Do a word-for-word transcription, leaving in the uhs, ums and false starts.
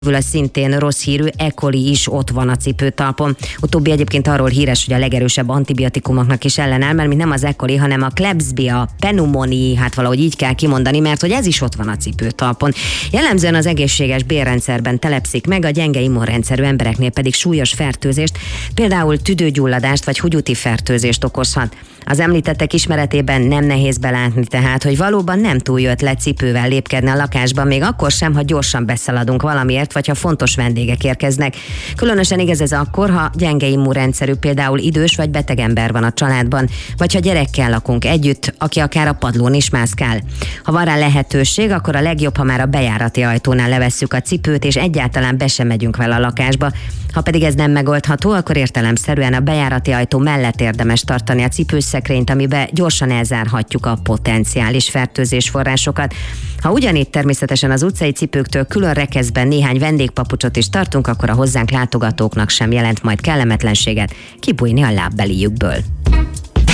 a szintén rossz hírű E. coli is ott van a cipőtalpon. Utóbbi egyébként arról híres, hogy a legerősebb antibiotikumoknak is ellenáll, mert nem az E. coli, hanem a Klebsiella pneumoniae, hát valahogy így kell kimondani, mert hogy ez is ott van a cipőtalpon. Jellemzően az egészséges bélrendszerben telepszik meg, a gyenge immunrendszerű embereknél pedig súlyos fertőzést, például tüdőgyulladást vagy húgyúti fertőzést okozhat. Az említettek ismeretében nem nehéz belátni tehát, hogy valóban nem túl jött le cipővel lépkedni a lakásban, még akkor sem, ha gyorsan beszaladunk valamiért, vagy ha fontos vendégek érkeznek. Különösen igaz ez akkor, ha gyenge immunrendszerű, például idős vagy beteg ember van a családban, vagy ha gyerekkel lakunk együtt, aki akár a padlón is mászkál. Ha van rá lehetőség, akkor a legjobb, ha már a bejárati ajtónál levesszük a cipőt, és egyáltalán be sem megyünk vele a lakásba. Ha pedig ez nem megoldható, akkor értelemszerűen a bejárati ajtó mellett érdemes tartani a cipőszekrényt, amiben gyorsan elzárhatjuk a potenciális fertőzésforrásokat. Ha ugyanígy természetesen az utcai cipőktől külön rekeszben néhány vendégpapucsot is tartunk, akkor a hozzánk látogatóknak sem jelent majd kellemetlenséget kibújni a lábbelijükből.